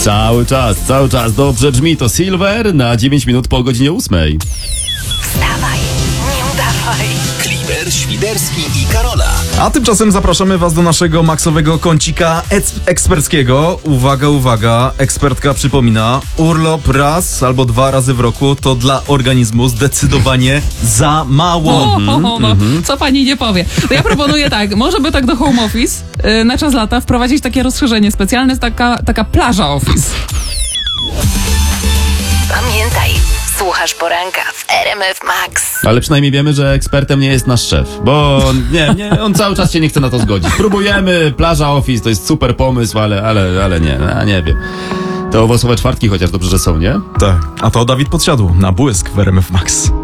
Cały czas dobrze brzmi to Silver na 9 minut po godzinie 8. Wstawaj, nie udawaj. Klimer, Świderski i Karola. A tymczasem zapraszamy was do naszego maksowego kącika eksperckiego. Uwaga, uwaga, ekspertka przypomina, urlop raz albo 2 razy w roku to dla organizmu zdecydowanie za mało. Co pani nie powie. To ja proponuję tak, może by tak do home office na czas lata wprowadzić takie rozszerzenie specjalne, taka plaża office. Pamiętaj, słuchasz poranka w RMF Max. Ale przynajmniej wiemy, że ekspertem nie jest nasz szef, bo on cały czas się nie chce na to zgodzić. Próbujemy, plaża office to jest super pomysł, ale nie wiem. Te owocowe czwartki chociaż dobrze, że są, nie? Tak, a to Dawid Podsiadło na błysk w RMF Max.